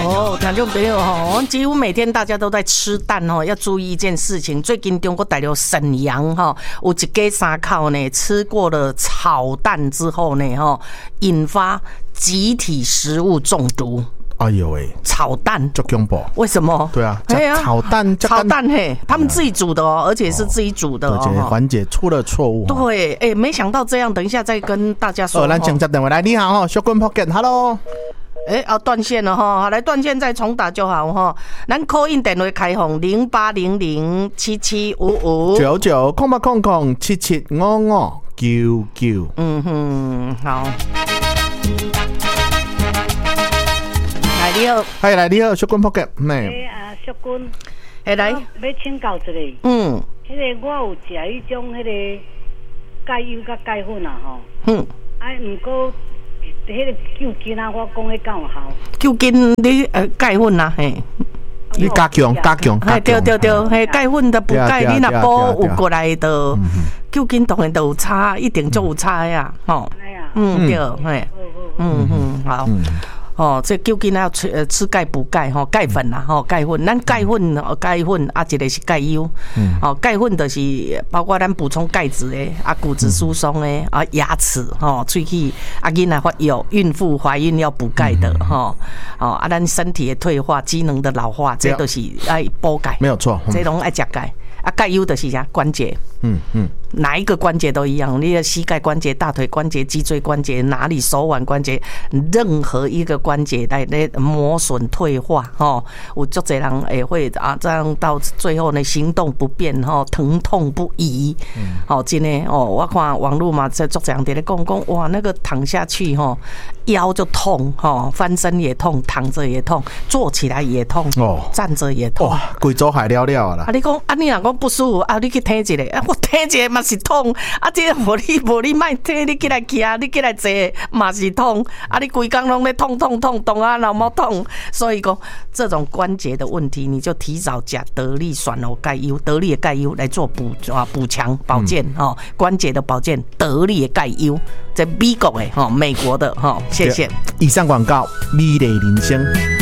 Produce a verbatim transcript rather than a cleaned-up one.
哦，听众朋友哈，几乎每天大家都在吃蛋哦，要注意一件事情。最近中国大陆沈阳哈，有一家三口呢，吃过了炒蛋之后呢，哈，引发集体食物中毒。 哎呦喂， 炒蛋足恐怖！ 为什么？ 对啊，炒蛋， 炒蛋嘿，他们自己煮的哦，而且是自己煮的哦， 而且环节出了错误。 对，哎，没想到这样，等一下再跟大家说。 哦，咱请接电话来，你好哈，小棍 Pocket，Hello。 哎、欸，啊，断线了哈，好，来断线再重打就好哈。咱 call in 电话开放零八零零七七五五九九空八空空七七五五九九。 嗯哼，好。来你好， 嗨，来你好，小棍 Pocket， 哎啊，小棍， 哎来， 要请教一下， 嗯， 迄个我有食迄种迄个钙油甲钙粉啊吼， 嗯， 哎，毋过。迄个救筋啊，我讲迄敢有效？ 救筋你呃钙粉啊，嘿， 你加强加强， 哎对对对，嘿钙粉的补钙，你若补有过来的，救筋当然都有差，一定就有差呀，吼，嗯对，嘿，嗯嗯好。哦，这究竟要吃呃吃钙补钙吼，钙粉啦吼，钙粉，咱钙粉哦，钙粉啊，一个是钙油，嗯，哦，钙粉就是包括咱补充钙质的，啊，骨质疏松的，啊，牙齿吼，喙齿，啊，囡仔发育，孕妇怀孕要补钙的吼，哦，啊，咱身体的退化，机能的老化，这都是爱补钙， 没有错， 这拢爱食钙，啊，钙油就是啥关节，嗯嗯。哪一个关节都一样，你的膝盖关节、大腿关节、脊椎关节，哪里手腕关节，任何一个关节来来磨损退化，吼，有足侪人也会啊，这样到最后呢，行动不便，吼，疼痛不已，好，真的哦，我看网络嘛，在足侪人在咧讲讲，哇，那个躺下去吼，腰就痛，吼，翻身也痛，躺着也痛，坐起来也痛，哦，站着也痛， 哇，规组害了了啦！ 啊，你讲啊，你若讲不舒服啊，你去听一下，啊，我听一下嘛。是痛啊！这无你无你卖听，你起来起啊，你起来坐嘛是痛啊！你规工拢咧痛痛痛痛啊，脑毛痛，所以讲这种关节的问题，你就提早食得力酸哦钙油，得力的钙油来做补啊补强保健哦，关节的保健，得力的钙油，在美国的哈，美国的哈，谢谢。 以上广告，美丽人生。